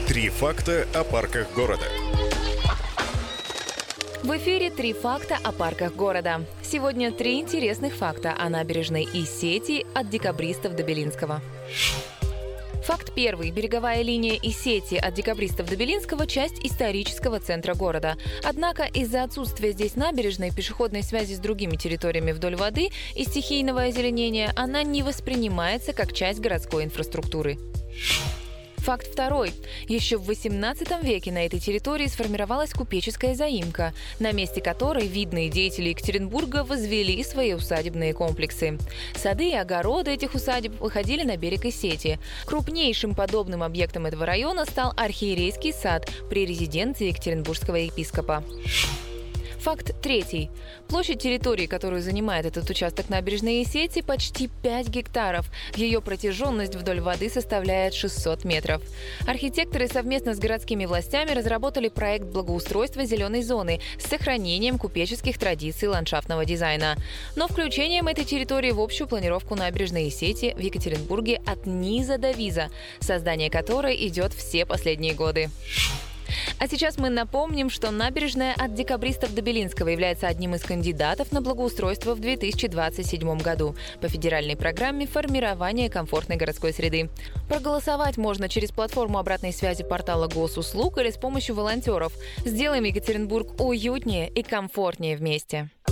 Три факта о парках города. В эфире «Три факта о парках города». Сегодня 3 интересных факта о набережной и сети от Декабристов до Белинского. Факт первый. Береговая линия и сети от Декабристов до Белинского – часть исторического центра города. Однако из-за отсутствия здесь набережной, пешеходной связи с другими территориями вдоль воды и стихийного озеленения она не воспринимается как часть городской инфраструктуры. Факт второй. Еще в XVIII веке на этой территории сформировалась купеческая заимка, на месте которой видные деятели Екатеринбурга возвели свои усадебные комплексы. Сады и огороды этих усадеб выходили на берег из сети. Крупнейшим подобным объектом этого района стал архиерейский сад при резиденции екатеринбургского епископа. Факт третий. Площадь территории, которую занимает этот участок набережной и сети, почти 5 гектаров. Ее протяженность вдоль воды составляет 600 метров. Архитекторы совместно с городскими властями разработали проект благоустройства зеленой зоны с сохранением купеческих традиций ландшафтного дизайна. Но включением этой территории в общую планировку набережной и сети в Екатеринбурге от низа до виза, создание которой идет все последние годы. А сейчас мы напомним, что набережная от Декабристов до Белинского является одним из кандидатов на благоустройство в 2027 году по федеральной программе формирования комфортной городской среды. Проголосовать можно через платформу обратной связи портала Госуслуг или с помощью волонтеров. Сделаем Екатеринбург уютнее и комфортнее вместе.